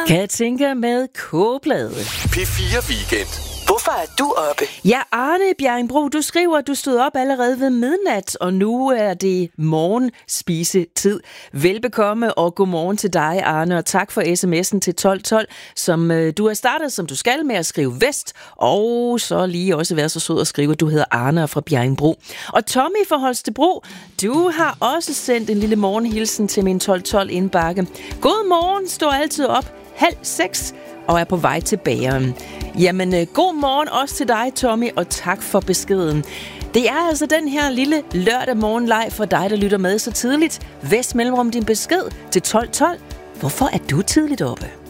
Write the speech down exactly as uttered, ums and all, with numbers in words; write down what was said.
Kan jeg tænke med K-blade. P fire Weekend. Hvorfor er du oppe? Ja, Arne Bjerringbro, du skriver, at du stod op allerede ved midnat, og nu er det morgenspisetid. Velbekomme og godmorgen til dig, Arne, og tak for sms'en til tolv tolv, som øh, du har startet, som du skal, med at skrive vest, og så lige også være så sød at skrive, at du hedder Arne fra Bjerringbro. Og Tommy fra Holstebro, du har også sendt en lille morgenhilsen til min tolv tolv indbakke. God morgen, står altid op halv seks og er på vej til bageren. Jamen, øh, god morgen også til dig, Tommy, og tak for beskeden. Det er altså den her lille lørdag morgenleg for dig, der lytter med så tidligt. Vest mellemrum din besked til tolv tolv. Hvorfor er du tidligt oppe?